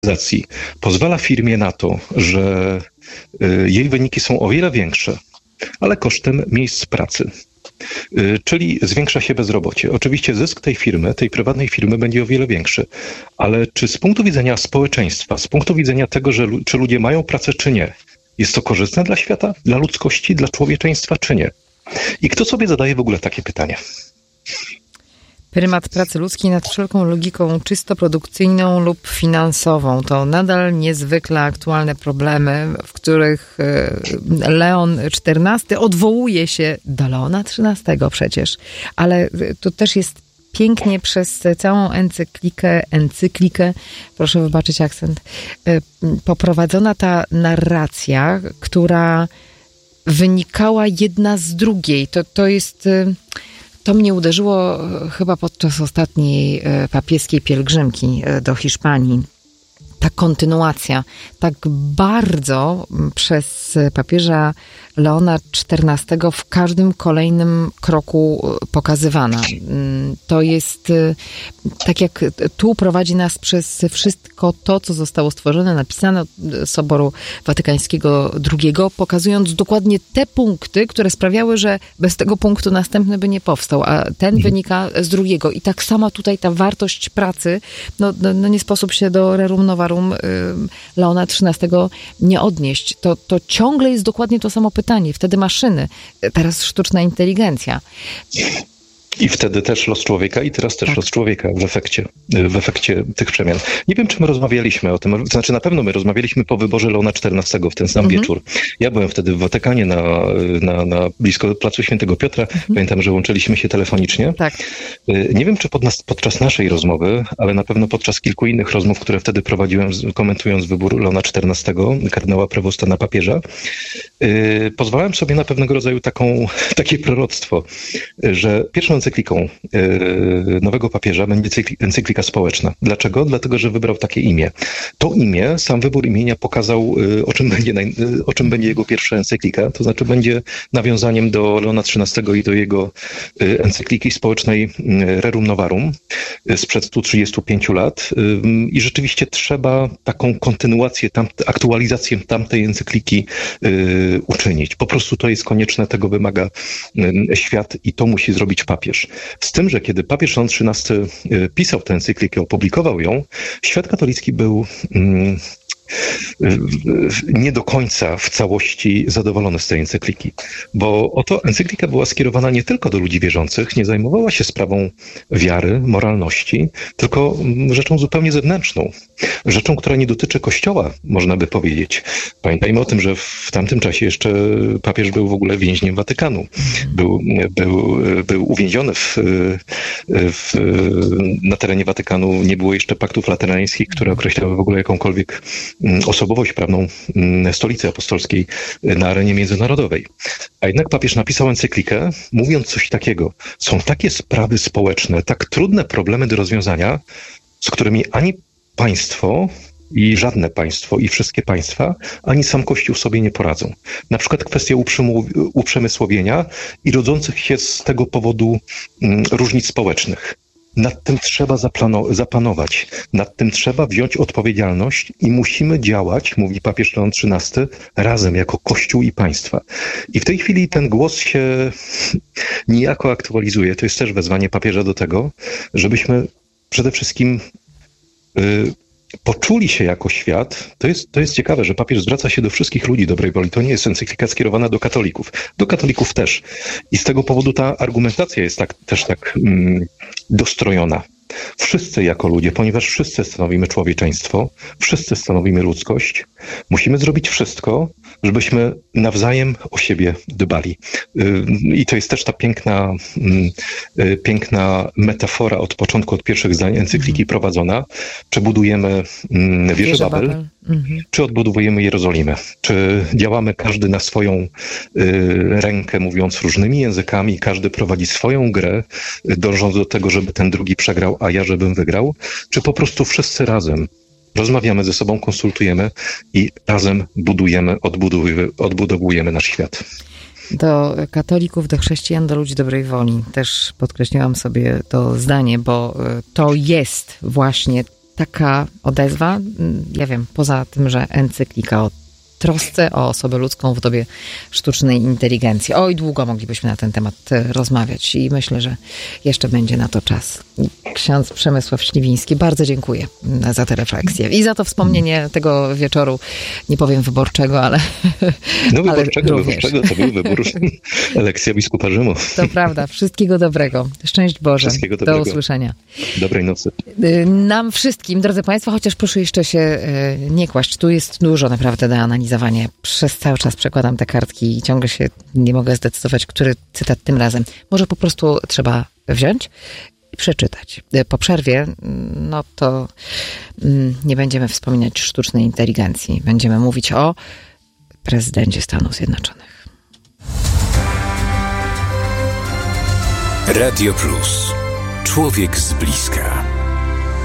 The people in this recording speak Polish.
pozwala firmie na to, że jej wyniki są o wiele większe, ale kosztem miejsc pracy. Czyli zwiększa się bezrobocie. Oczywiście zysk tej firmy, tej prywatnej firmy będzie o wiele większy, ale czy z punktu widzenia społeczeństwa, z punktu widzenia tego, czy ludzie mają pracę, czy nie, jest to korzystne dla świata, dla ludzkości, dla człowieczeństwa, czy nie? I kto sobie zadaje w ogóle takie pytanie? Prymat pracy ludzkiej nad wszelką logiką czysto produkcyjną lub finansową to nadal niezwykle aktualne problemy, w których Leon XIV odwołuje się do Leona XIII przecież, ale to też jest pięknie przez całą encyklikę, proszę wybaczyć akcent, poprowadzona ta narracja, która wynikała jedna z drugiej. To mnie uderzyło chyba podczas ostatniej papieskiej pielgrzymki do Hiszpanii. Ta kontynuacja, tak bardzo przez papieża Leona XIV w każdym kolejnym kroku pokazywana. To jest tak jak tu prowadzi nas przez wszystko to, co zostało stworzone, napisane od Soboru Watykańskiego II, pokazując dokładnie te punkty, które sprawiały, że bez tego punktu następny by nie powstał, a ten wynika z drugiego. I tak samo tutaj ta wartość pracy, no nie sposób się do rerum novarum Leona XIII nie odnieść. To ciągle jest dokładnie to samo pytanie. Wtedy maszyny, teraz sztuczna inteligencja. I wtedy też los człowieka i teraz też los człowieka w efekcie tych przemian. Nie wiem, czy my rozmawialiśmy o tym, to znaczy na pewno my rozmawialiśmy po wyborze Leona XIV w ten sam wieczór. Ja byłem wtedy w Watykanie na blisko placu Świętego Piotra. Pamiętam, że łączyliśmy się telefonicznie. Tak. Nie wiem, czy podczas naszej rozmowy, ale na pewno podczas kilku innych rozmów, które wtedy prowadziłem, komentując wybór Leona XIV, kardynała prawosta na papieża, pozwalałem sobie na pewnego rodzaju takie proroctwo, że pierwszą encykliką nowego papieża będzie encyklika społeczna. Dlaczego? Dlatego, że wybrał takie imię. To imię, sam wybór imienia pokazał, o czym będzie jego pierwsza encyklika, to znaczy będzie nawiązaniem do Leona XIII i do jego encykliki społecznej Rerum Novarum sprzed 135 lat. I rzeczywiście trzeba taką kontynuację, aktualizację tamtej encykliki uczynić. Po prostu to jest konieczne, tego wymaga świat i to musi zrobić papież. Z tym, że kiedy papież Leon XIII pisał tę encyklikę, opublikował ją, świat katolicki był nie do końca w całości zadowolony z tej encykliki, bo oto encyklika była skierowana nie tylko do ludzi wierzących, nie zajmowała się sprawą wiary, moralności, tylko rzeczą zupełnie zewnętrzną, rzeczą, która nie dotyczy Kościoła, można by powiedzieć. Pamiętajmy o tym, że w tamtym czasie jeszcze papież był w ogóle więźniem Watykanu. Był uwięziony na terenie Watykanu. Nie było jeszcze paktów laterańskich, które określały w ogóle jakąkolwiek osobowość prawną Stolicy Apostolskiej na arenie międzynarodowej. A jednak papież napisał encyklikę, mówiąc coś takiego. Są takie sprawy społeczne, tak trudne problemy do rozwiązania, z którymi ani państwo i żadne państwo i wszystkie państwa, ani sam Kościół sobie nie poradzą. Na przykład kwestia uprzemysłowienia i rodzących się z tego powodu różnic społecznych. Nad tym trzeba zapanować, nad tym trzeba wziąć odpowiedzialność i musimy działać, mówi papież Leon XIII, razem jako Kościół i państwa. I w tej chwili ten głos się niejako aktualizuje. To jest też wezwanie papieża do tego, żebyśmy przede wszystkim poczuli się jako świat. To jest ciekawe, że papież zwraca się do wszystkich ludzi dobrej woli. To nie jest encyklika skierowana do katolików. Do katolików też. I z tego powodu ta argumentacja jest też tak dostrojona. Wszyscy jako ludzie, ponieważ wszyscy stanowimy człowieczeństwo, wszyscy stanowimy ludzkość, musimy zrobić wszystko, żebyśmy nawzajem o siebie dbali. I to jest też ta piękna metafora od początku, od pierwszych zdań encykliki prowadzona. Czy budujemy wieżę Babel, czy odbudowujemy Jerozolimę? Czy działamy każdy na swoją rękę, mówiąc różnymi językami, każdy prowadzi swoją grę, dążąc do tego, żeby ten drugi przegrał, a ja żebym wygrał? Czy po prostu wszyscy razem rozmawiamy ze sobą, konsultujemy i razem budujemy, odbudowujemy nasz świat? Do katolików, do chrześcijan, do ludzi dobrej woli. Też podkreśliłam sobie to zdanie, bo to jest właśnie taka odezwa, ja wiem, poza tym, że encyklika o trosce o osobę ludzką w dobie sztucznej inteligencji. Oj, długo moglibyśmy na ten temat rozmawiać i myślę, że jeszcze będzie na to czas. Ksiądz Przemysław Śliwiński, bardzo dziękuję za tę refleksję i za to wspomnienie tego wieczoru, nie powiem wyborczego, ale no wyborczego, ale wyborczego to był wybór elekcja biskupa Rzymu. To prawda. Wszystkiego dobrego. Szczęść Boże. Wszystkiego dobrego. Do usłyszenia. Dobrej nocy. Nam wszystkim, drodzy Państwo, chociaż proszę jeszcze się nie kłaść. Tu jest dużo naprawdę do analizowania. Przez cały czas przekładam te kartki i ciągle się nie mogę zdecydować, który cytat tym razem. Może po prostu trzeba wziąć i przeczytać. Po przerwie, no to nie będziemy wspominać sztucznej inteligencji. Będziemy mówić o prezydencie Stanów Zjednoczonych. Radio Plus. Człowiek z bliska.